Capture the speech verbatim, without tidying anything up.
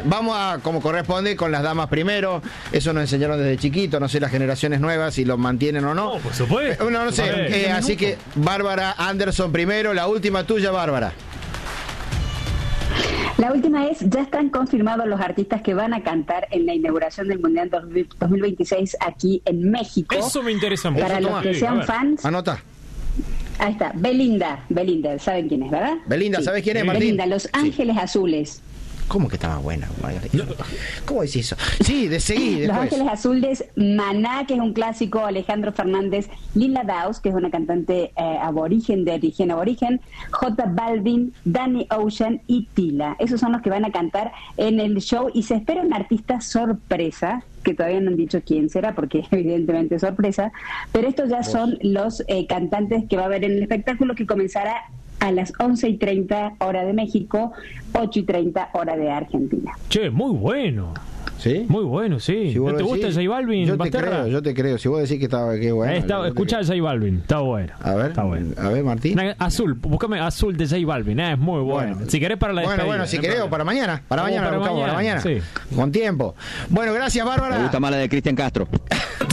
Vamos a, como corresponde, con las damas primero. Eso nos enseñaron desde chiquito. No sé las generaciones nuevas si lo mantienen o no. No, por supuesto. Eh, no, no sé. Eh, así que Bárbara Anderson primero. La última tuya, Bárbara. La última es, ya están confirmados los artistas que van a cantar en la inauguración del Mundial dos mil veintiséis aquí en México. Eso me interesa mucho. Para los que sean fans. Anota. Ahí está, Belinda, Belinda, ¿saben quién es, verdad? Belinda, sí. ¿sabes quién es, Martín? Belinda, Los Ángeles sí. Azules. ¿Cómo que estaba buena? ¿Cómo es eso? Sí, de seguir después. Los Ángeles Azules, Maná, que es un clásico, Alejandro Fernández, Lila Downs, que es una cantante eh, aborigen, de origen aborigen, J Balvin, Danny Ocean y Tila. Esos son los que van a cantar en el show y se espera un artista sorpresa, que todavía no han dicho quién será, porque evidentemente es sorpresa, pero estos ya son los eh, cantantes que va a haber en el espectáculo, que comenzará a las once y treinta hora de México, ocho y treinta hora de Argentina. Che, muy bueno. ¿Sí? Muy bueno, sí. Si ¿No te decís, gusta J Balvin? Yo te Basterra? creo, yo te creo. Si vos decís que estaba que bueno. Eh, está, escuchá J Balvin, está bueno. A ver, está bueno. A ver, Martín. Una, azul, búscame azul de J Balvin, eh, es muy bueno. bueno. Si querés para la despedida. Bueno, bueno, si no querés, problema. para mañana. Para O mañana, para buscamos mañana, para mañana. sí. Con tiempo. Bueno, gracias, Bárbara. Me gusta más la de Cristian Castro.